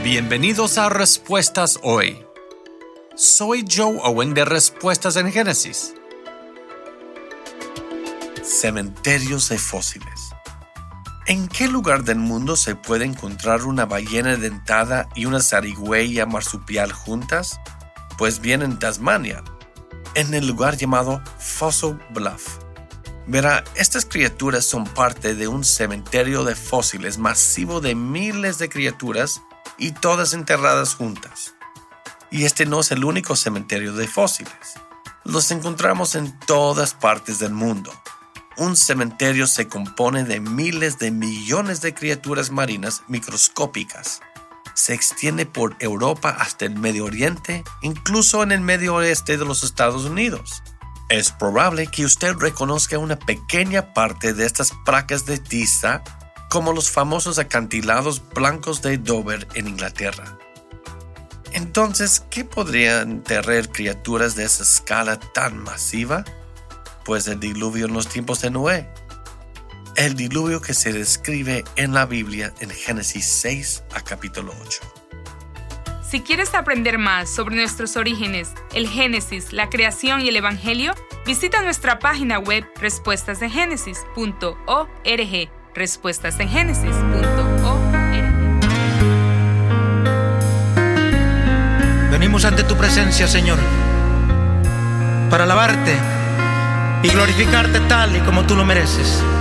Bienvenidos a Respuestas Hoy. Soy Joe Owen de Respuestas en Génesis. Cementerios de fósiles. ¿En qué lugar del mundo se puede encontrar una ballena dentada y una zarigüeya marsupial juntas? Pues bien, en Tasmania, en el lugar llamado Fossil Bluff. Verá, estas criaturas son parte de un cementerio de fósiles masivo de miles de criaturas y todas enterradas juntas. Y este no es el único cementerio de fósiles. Los encontramos en todas partes del mundo. Un cementerio se compone de miles de millones de criaturas marinas microscópicas. Se extiende por Europa hasta el Medio Oriente, incluso en el Medio Oeste de los Estados Unidos. Es probable que usted reconozca una pequeña parte de estas placas de tiza, como los famosos acantilados blancos de Dover en Inglaterra. Entonces, ¿qué podrían enterrar criaturas de esa escala tan masiva? Pues el diluvio en los tiempos de Noé. El diluvio que se describe en la Biblia en Génesis 6 a capítulo 8. Si quieres aprender más sobre nuestros orígenes, el Génesis, la creación y el Evangelio, visita nuestra página web respuestasengenesis.org. respuestasengenesis.org. Venimos ante tu presencia, Señor, para alabarte y glorificarte tal y como tú lo mereces.